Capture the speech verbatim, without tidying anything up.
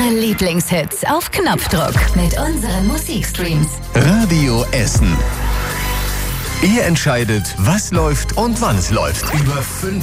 Eure Lieblingshits auf Knopfdruck mit unseren Musikstreams. Radio Essen. Ihr entscheidet, was läuft und wann es läuft. Über fünf